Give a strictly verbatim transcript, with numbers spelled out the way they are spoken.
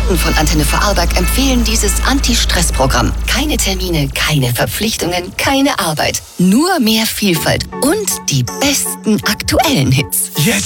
Experten von Antenne Vorarlberg empfehlen dieses Anti-Stress-Programm. Keine Termine, keine Verpflichtungen, keine Arbeit. Nur mehr Vielfalt und die besten aktuellen Hits. Jetzt